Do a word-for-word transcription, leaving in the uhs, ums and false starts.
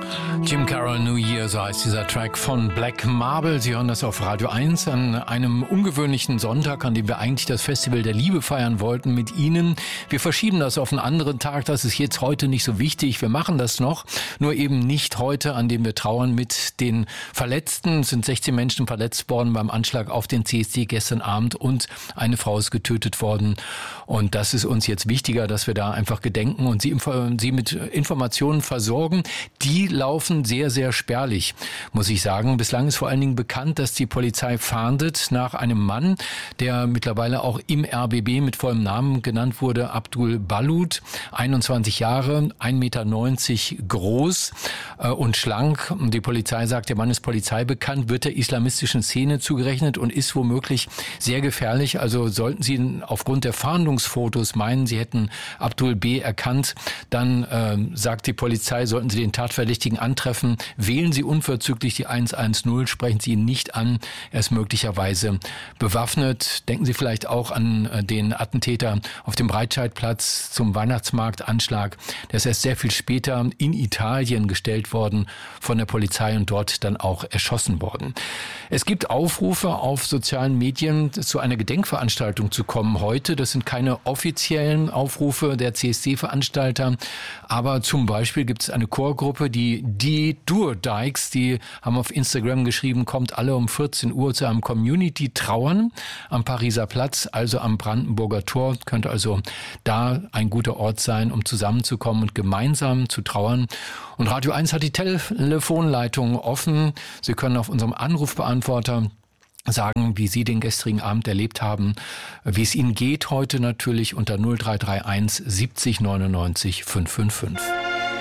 Jim Carroll New Year, so heißt dieser Track von Black Marble. Sie hören das auf Radio eins an einem ungewöhnlichen Sonntag, an dem wir eigentlich das Festival der Liebe feiern wollten mit Ihnen. Wir verschieben das auf einen anderen Tag, das ist jetzt heute nicht so wichtig. Wir machen das noch, nur eben nicht heute, an dem wir trauern mit den Verletzten. Es sind sechzehn Menschen verletzt worden beim Anschlag auf den C S D gestern Abend und eine Frau ist getötet worden. Und das ist uns jetzt wichtiger, dass wir da einfach gedenken und Sie, Sie mit Informationen versorgen. Die laufen sehr, sehr spärlich, muss ich sagen. Bislang ist vor allen Dingen bekannt, dass die Polizei fahndet nach einem Mann, der mittlerweile auch im R B B mit vollem Namen genannt wurde, Abdul Balut, einundzwanzig Jahre, ein Meter neunzig groß äh, und schlank. Die Polizei sagt, der Mann ist polizeibekannt, wird der islamistischen Szene zugerechnet und ist womöglich sehr gefährlich. Also sollten Sie aufgrund der Fahndungsfotos meinen, Sie hätten Abdul B. erkannt, dann äh, sagt die Polizei, sollten Sie den Tatverdächtigen antreffen, wählen Sie unverzüglich die eins eins null, sprechen Sie ihn nicht an, er ist möglicherweise bewaffnet. Denken Sie vielleicht auch an den Attentäter auf dem Breitscheidplatz zum Weihnachtsmarktanschlag. Der ist erst sehr viel später in Italien gestellt worden von der Polizei und dort dann auch erschossen worden. Es gibt Aufrufe auf sozialen Medien, zu einer Gedenkveranstaltung zu kommen heute. Das sind keine offiziellen Aufrufe der C S D-Veranstalter, aber zum Beispiel gibt es eine Chorgruppe, die Die Duodikes, die haben auf Instagram geschrieben, kommt alle um vierzehn Uhr zu einem Community-Trauern am Pariser Platz, also am Brandenburger Tor. Könnte also da ein guter Ort sein, um zusammenzukommen und gemeinsam zu trauern. Und Radio eins hat die Telefonleitung offen. Sie können auf unserem Anrufbeantworter sagen, wie Sie den gestrigen Abend erlebt haben, wie es Ihnen geht heute natürlich unter null drei drei eins siebzig neunundneunzig fünfhundertfünfundfünfzig.